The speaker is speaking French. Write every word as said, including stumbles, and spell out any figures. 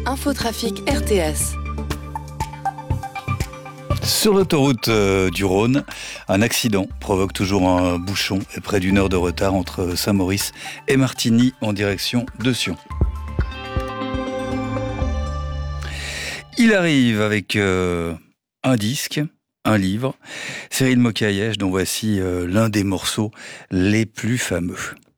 Infotrafic R T S. Sur l'autoroute euh, du Rhône, un accident provoque toujours un bouchon et près d'une heure de retard entre Saint-Maurice et Martigny en direction de Sion. Il arrive avec euh, un disque, un livre, Cyril Mokayesh, dont voici euh, l'un des morceaux les plus fameux.